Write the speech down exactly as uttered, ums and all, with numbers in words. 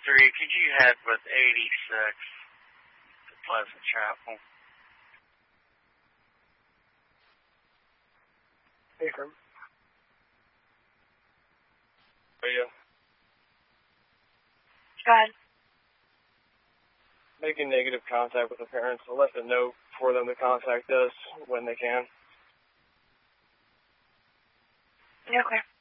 twenty-three, could you head with eighty-six to Pleasant Chapel? Akram. Yeah. Go ahead. Making negative contact with the parents. I'll let them know for them to contact us when they can. Okay.